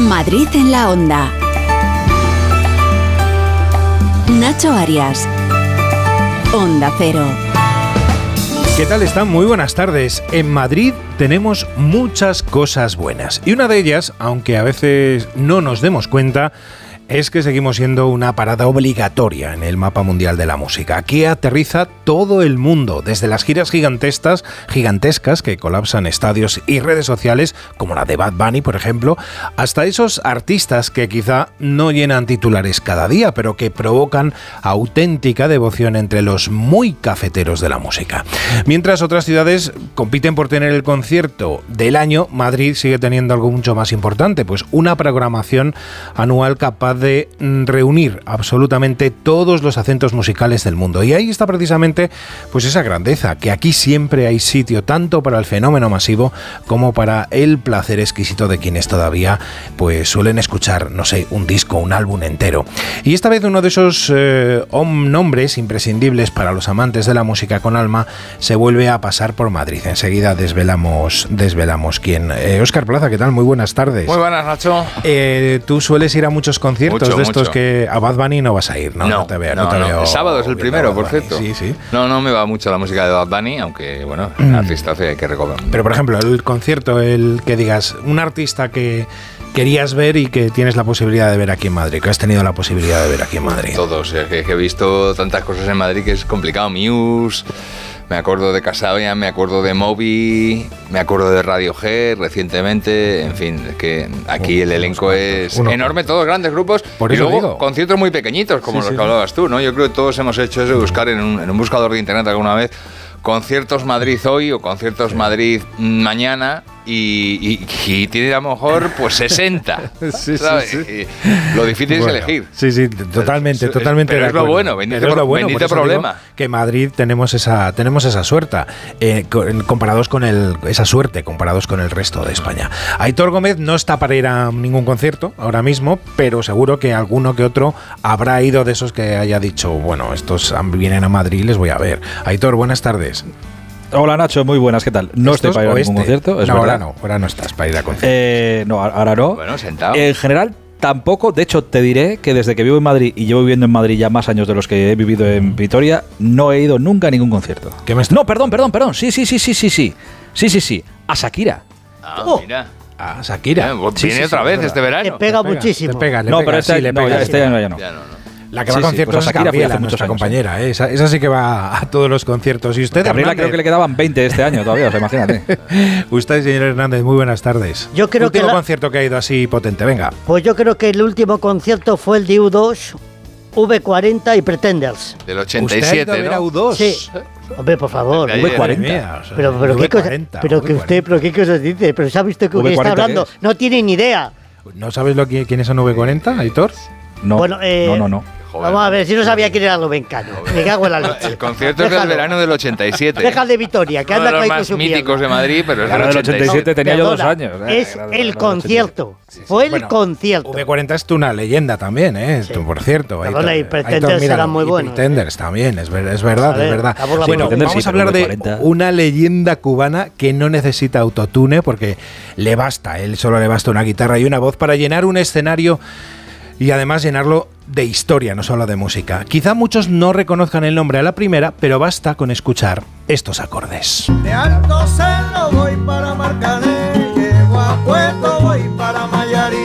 Madrid en la Onda. Nacho Arias. Onda Cero. ¿Qué tal están? Muy buenas tardes. En Madrid tenemos muchas cosas buenas y una de ellas, aunque a veces no nos demos cuenta, es que seguimos siendo una parada obligatoria en el mapa mundial de la música. Aquí aterriza todo el mundo, desde las giras gigantescas que colapsan estadios y redes sociales, como la de Bad Bunny, por ejemplo, hasta esos artistas que quizá no llenan titulares cada día, pero que provocan auténtica devoción entre los muy cafeteros de la música. Mientras otras ciudades compiten por tener el concierto del año, Madrid sigue teniendo algo mucho más importante, pues una programación anual capaz de reunir absolutamente todos los acentos musicales del mundo. Y ahí está precisamente pues esa grandeza, que aquí siempre hay sitio tanto para el fenómeno masivo como para el placer exquisito de quienes todavía pues suelen escuchar, no sé, un disco, un álbum entero. Y esta vez uno de esos nombres imprescindibles para los amantes de la música con alma se vuelve a pasar por Madrid. Enseguida desvelamos quién. Óscar Plaza, ¿qué tal? Muy buenas tardes. Muy buenas, Nacho. Tú sueles ir a muchos conciertos de estos que a Bad Bunny no vas a ir, ¿no? No te veo. El sábado es el primero, por cierto. Sí. No me va mucho la música de Bad Bunny, aunque, bueno, el artista hay que reconocer. Pero, por ejemplo, el concierto, el que digas, un artista que querías ver y que tienes la posibilidad de ver aquí en Madrid, que has tenido la posibilidad de ver aquí en Madrid. Todos, que he visto tantas cosas en Madrid que es complicado. Muse, me acuerdo de Casabian, me acuerdo de Moby, me acuerdo de Radiohead recientemente, en fin, es que aquí el elenco es enorme, todos grandes grupos, por y eso luego digo, conciertos muy pequeñitos, como los que hablabas tú, ¿no? Yo creo que todos hemos hecho eso, buscar en un buscador de internet alguna vez conciertos Madrid hoy o conciertos Madrid mañana y tiene a lo mejor pues 60. ¿Sabes? Y lo difícil es elegir. Sí, totalmente. Pero es lo bueno, bendito problema. Que Madrid tenemos esa suerte, comparados con esa suerte comparados con el resto de España. Aitor Gómez no está para ir a ningún concierto ahora mismo, pero seguro que alguno que otro habrá ido de esos que haya dicho, bueno, estos vienen a Madrid y les voy a ver. Aitor, buenas tardes. Hola Nacho, muy buenas, ¿qué tal? No estoy para ir a ningún concierto, es verdad. Ahora no estás para ir a conciertos. No, ahora no. Bueno, sentado. En general tampoco, de hecho te diré que desde que vivo en Madrid y llevo viviendo en Madrid ya más años de los que he vivido en Vitoria, no he ido nunca a ningún concierto. No, perdón, sí, a Shakira. Mira. A Shakira. Viene otra vez este verano. Te pega muchísimo. Pero este año ya no. La que va a conciertos pues es Gabriela, nuestra compañera. Esa sí que va a todos los conciertos. ¿Y usted, Gabriela, Hernández? creo que le quedaban 20 este año todavía, o sea, imagínate. Usted, señor Hernández, muy buenas tardes. Yo creo último concierto que ha ido así potente, venga. Pues yo creo que el último concierto fue el de U2, V40 y Pretenders. Del 87, ¿Usted ha ido a ver a ¿no? U2? Sí. Hombre, por favor. V40. Pero qué cosas dice. Pero ¿sabe usted con quién está hablando? No tiene ni idea. ¿No sabes quiénes son V40, Aitor? No. Bueno, No. Joder, vamos a ver, si no sabía quién era Lobencano. Me cago en la leche. El concierto es del verano del 87. Deja el de Vitoria, que anda uno de con los más su míticos de Madrid, pero es Claro, del 87 tenía yo 2 Perdona, años. Es el concierto. Fue el concierto. V40 es una leyenda también, Sí. Por cierto. Perdona, y Pretenders eran muy buenos. Pretenders también, es verdad, es verdad. Bueno, Pretenders vamos sí, a hablar de V40. una leyenda cubana que no necesita autotune porque él solo le basta una guitarra y una voz para llenar un escenario y además llenarlo de historia, no solo de música. Quizá muchos no reconozcan el nombre a la primera, pero basta con escuchar estos acordes. De Alto Cerro voy para Marcané, llego a Puerto, voy para Mayarí.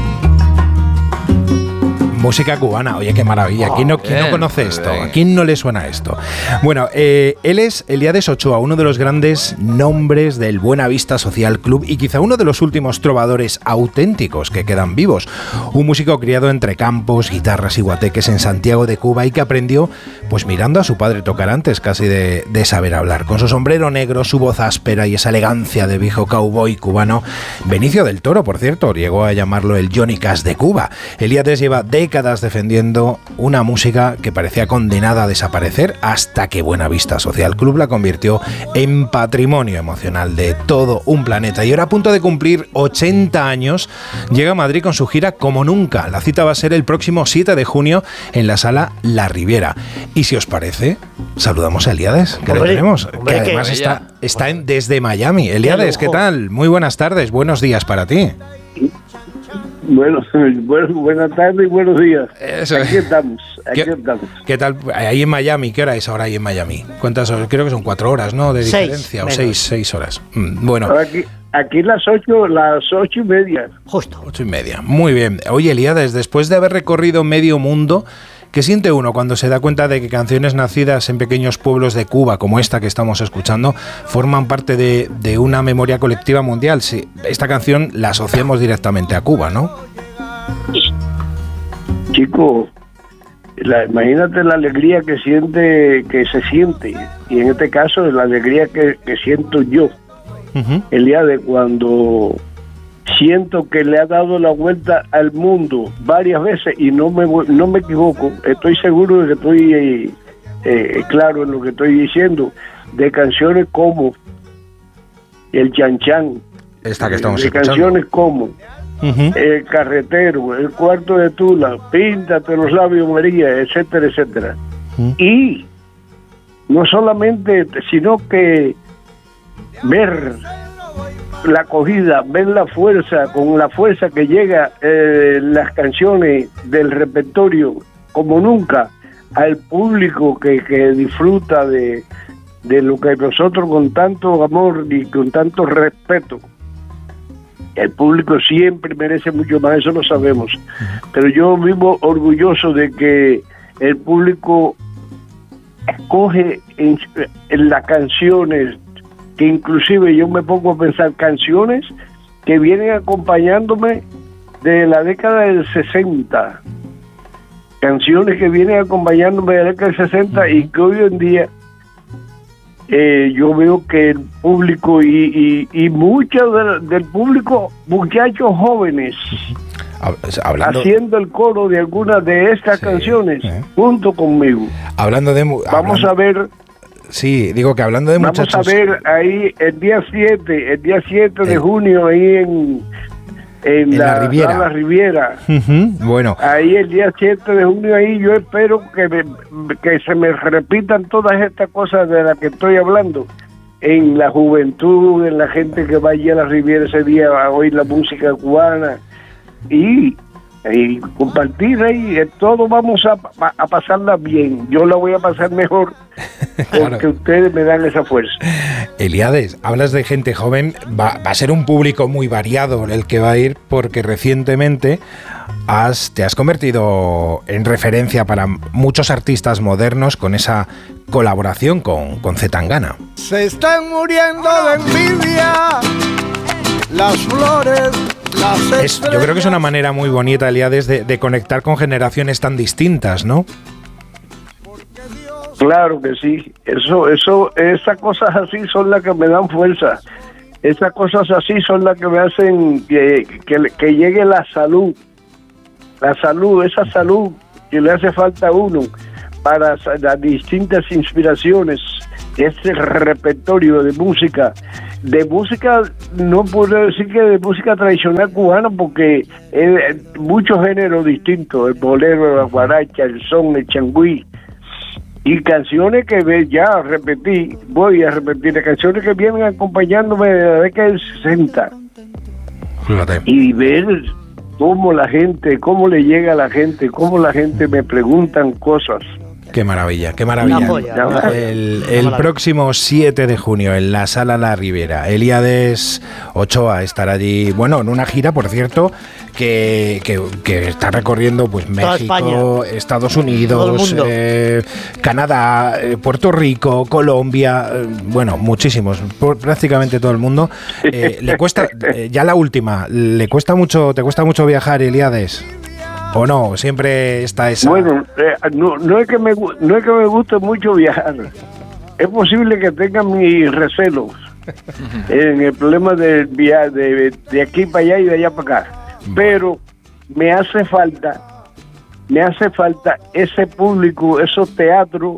Música cubana, oye, qué maravilla. ¿Quién no conoce esto? ¿A quién no le suena esto? Bueno, él es Elías Ochoa, uno de los grandes nombres del Buenavista Social Club y quizá uno de los últimos trovadores auténticos que quedan vivos. Un músico criado entre campos, guitarras y guateques en Santiago de Cuba y que aprendió pues mirando a su padre tocar antes casi de saber hablar. Con su sombrero negro, su voz áspera y esa elegancia de viejo cowboy cubano, Benicio del Toro, por cierto, llegó a llamarlo el Johnny Cash de Cuba. Elías lleva décadas defendiendo una música que parecía condenada a desaparecer hasta que Buenavista Social Club la convirtió en patrimonio emocional de todo un planeta. Y ahora, a punto de cumplir 80 años, llega a Madrid con su gira como nunca. La cita va a ser el próximo 7 de junio en la sala La Riviera. Y si os parece, saludamos a Elías, que lo tenemos, que además está desde Miami. Elías, ¿qué tal? Muy buenas tardes, buenos días para ti. Bueno, buenas tardes y buenos días. Eso aquí estamos. ¿Qué tal? Ahí en Miami, ¿qué hora es ahora ahí en Miami? ¿Cuántas horas? Creo que son 4 horas, ¿no? De diferencia, o 6 horas. Bueno. Aquí las 8:30. Justo. 8:30. Muy bien. Oye, Elías, después de haber recorrido medio mundo, ¿qué siente uno cuando se da cuenta de que canciones nacidas en pequeños pueblos de Cuba, como esta que estamos escuchando, forman parte de una memoria colectiva mundial? Sí, esta canción la asociamos directamente a Cuba, ¿no? Chico, imagínate la alegría que se siente, y en este caso la alegría que siento yo, el día de cuando siento que le ha dado la vuelta al mundo varias veces y no me equivoco, estoy seguro de que estoy claro en lo que estoy diciendo, de canciones como El Chan Chan, esta que estamos escuchando, canciones como El Carretero, El Cuarto de Tula, Píntate los labios María, etcétera, etcétera. Y no solamente, sino que ver la acogida, ver la fuerza, con la fuerza que llega las canciones del repertorio como nunca al público que disfruta de lo que nosotros con tanto amor y con tanto respeto. El público siempre merece mucho más, eso lo sabemos, pero yo vivo orgulloso de que el público escoge en las canciones, que inclusive yo me pongo a pensar canciones que vienen acompañándome de la década del 60, canciones que vienen acompañándome de la década del 60 y que hoy en día yo veo que el público y muchos del público, muchachos jóvenes, haciendo el coro de algunas de estas canciones junto conmigo. Vamos a ver. Sí, digo que hablando de muchachos... Vamos a ver ahí el día 7 de junio, ahí en la Riviera. Bueno. Ahí el día 7 de junio, ahí yo espero que se me repitan todas estas cosas de las que estoy hablando. En la juventud, en la gente que vaya a la Riviera ese día a oír la música cubana. Y compartir ahí, todos vamos a pasarla bien. Yo la voy a pasar mejor porque ustedes me dan esa fuerza. Elías, hablas de gente joven, va a ser un público muy variado el que va a ir, porque recientemente te has convertido en referencia para muchos artistas modernos con esa colaboración con Zetangana. Se están muriendo de envidia las flores. Yo creo que es una manera muy bonita, Elías, de conectar con generaciones tan distintas, ¿no? Claro que sí. Esas cosas así son las que me dan fuerza. Esas cosas así son las que me hacen que llegue la salud. Esa salud que le hace falta a uno para las distintas inspiraciones. Este repertorio de música no puedo decir que de música tradicional cubana, porque es muchos géneros distintos, el bolero, la guaracha, el son, el changüí, y canciones que voy a repetir, canciones que vienen acompañándome de la década del 60. Fíjate. Y ver cómo le llega a la gente, cómo la gente me preguntan cosas. Qué maravilla, qué maravilla. El próximo 7 de junio en la Sala La Riviera, Elías Ochoa estará allí, bueno, en una gira, por cierto, que está recorriendo pues México, Estados Unidos, Canadá, Puerto Rico, Colombia, bueno, muchísimos, prácticamente todo el mundo. Le cuesta, ya la última, ¿te cuesta mucho viajar, Elías? ¿O no? Siempre está esa... Bueno, no es que me guste mucho viajar. Es posible que tenga mis recelos en el problema de viajar de aquí para allá y de allá para acá. Pero me hace falta ese público, esos teatros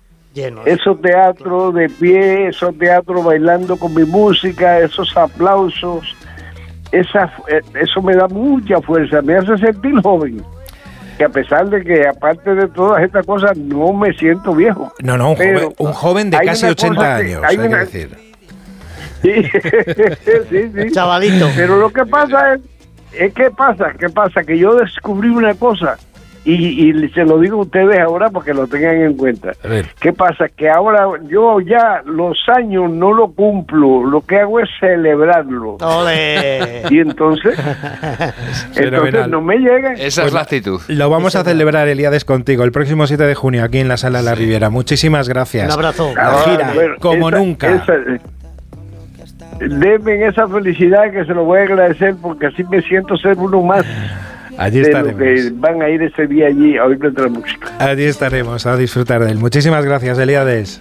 de pie, esos teatros bailando con mi música, esos aplausos. Eso me da mucha fuerza, me hace sentir joven, que a pesar de que aparte de todas estas cosas no me siento viejo. No, un joven de casi 80 años, hay que decir. Sí. Chavalito. Pero lo que pasa ¿qué pasa? Que yo descubrí una cosa y se lo digo a ustedes ahora para que lo tengan en cuenta. ¿Qué pasa? Que ahora yo ya los años no lo cumplo, lo que hago es celebrarlo. ¡Ole! Y entonces no me llegan. Esa es la actitud. Lo vamos a celebrar, Elías, contigo el próximo 7 de junio aquí en la Sala de la Riviera. Muchísimas gracias. Un abrazo. La gira, como nunca. Denme esa felicidad que se lo voy a agradecer porque así me siento ser uno más. Allí de estaremos. Lo que van a ir ese día allí a oír nuestra música. Allí estaremos a disfrutar de él. Muchísimas gracias, Elías.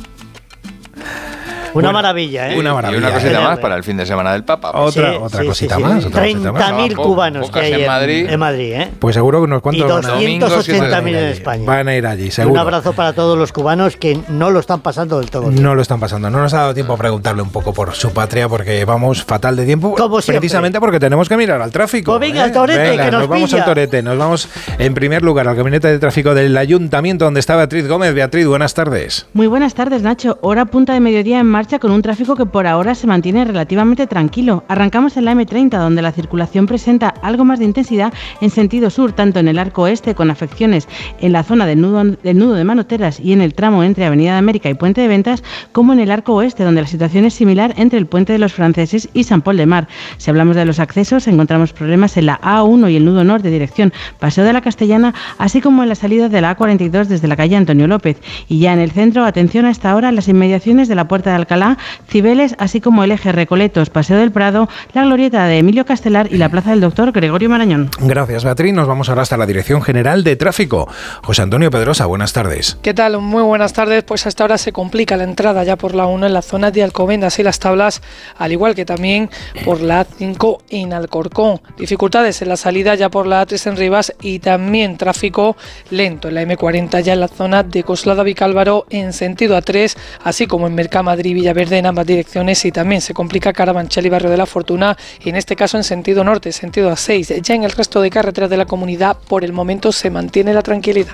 Una maravilla, ¿eh? Una maravilla. Y una cosita más para el fin de semana del Papa. Otra cosita más. 30.000 cubanos que hay en Madrid, ¿eh? Pues seguro que unos cuantos y 280.000 en España. Van a ir allí, seguro. Un abrazo para todos los cubanos que no lo están pasando del todo. No lo están pasando. No nos ha dado tiempo a preguntarle un poco por su patria porque vamos fatal de tiempo. Como siempre. Precisamente porque tenemos que mirar al tráfico. Pues venga, al torete, que nos vamos al torete. Nos vamos en primer lugar al gabinete de tráfico del Ayuntamiento donde está Beatriz Gómez. Beatriz, buenas tardes. Muy buenas tardes, Nacho. Hora punta de mediodía en marcha con un tráfico que por ahora se mantiene relativamente tranquilo. Arrancamos en la M30, donde la circulación presenta algo más de intensidad en sentido sur, tanto en el arco oeste, con afecciones en la zona del nudo de Manoteras y en el tramo entre Avenida de América y Puente de Ventas, como en el arco oeste, donde la situación es similar entre el Puente de los Franceses y San Pol de Mar. Si hablamos de los accesos, encontramos problemas en la A1 y el nudo norte, dirección Paseo de la Castellana, así como en la salida de la A42 desde la calle Antonio López. Y ya en el centro, atención a esta hora, las inmediaciones de la Puerta de Alcalá, Cibeles, así como el eje Recoletos, Paseo del Prado, la glorieta de Emilio Castelar y la plaza del Doctor Gregorio Marañón. Gracias, Beatriz. Nos vamos ahora hasta la Dirección General de Tráfico. José Antonio Pedrosa, buenas tardes. ¿Qué tal? Muy buenas tardes. Pues hasta ahora se complica la entrada ya por la 1 en la zona de Alcobendas y Las Tablas, al igual que también por la A5 en Alcorcón. Dificultades en la salida ya por la A3 en Rivas y también tráfico lento en la M40 ya en la zona de Coslada Vicálvaro en sentido A3, así como en Mercamadrid y Villaverde en ambas direcciones, y también se complica Carabanchel y Barrio de la Fortuna, en este caso en sentido norte, sentido A6. Ya en el resto de carreteras de la comunidad por el momento se mantiene la tranquilidad.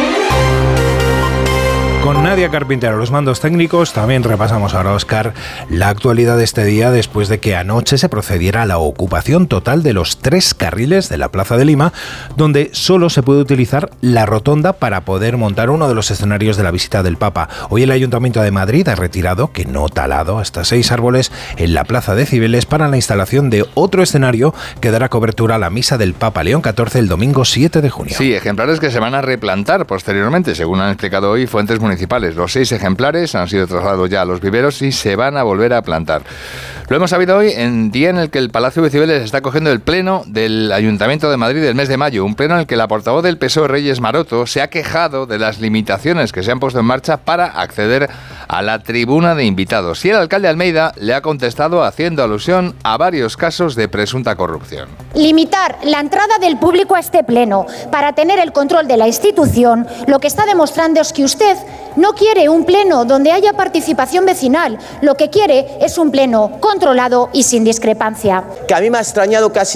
Con Nadia Carpintero, los mandos técnicos, también repasamos ahora, Óscar, la actualidad de este día después de que anoche se procediera a la ocupación total de los 3 carriles de la Plaza de Lima, donde solo se puede utilizar la rotonda para poder montar uno de los escenarios de la visita del Papa. Hoy el Ayuntamiento de Madrid ha retirado, que no talado, hasta 6 árboles en la Plaza de Cibeles para la instalación de otro escenario que dará cobertura a la misa del Papa León XIV el domingo 7 de junio. Sí, ejemplares que se van a replantar posteriormente, según han explicado hoy fuentes municipales. Los 6 ejemplares han sido trasladados ya a los viveros y se van a volver a plantar. Lo hemos sabido hoy en día en el que el Palacio de Cibeles está cogiendo el pleno del Ayuntamiento de Madrid del mes de mayo, un pleno en el que la portavoz del PSOE, Reyes Maroto, se ha quejado de las limitaciones que se han puesto en marcha para acceder a la tribuna de invitados. Y el alcalde Almeida le ha contestado haciendo alusión a varios casos de presunta corrupción. Limitar la entrada del público a este pleno para tener el control de la institución, lo que está demostrando es que usted no quiere un pleno donde haya participación vecinal, lo que quiere es un pleno controlado y sin discrepancia. Que a mí me ha extrañado casi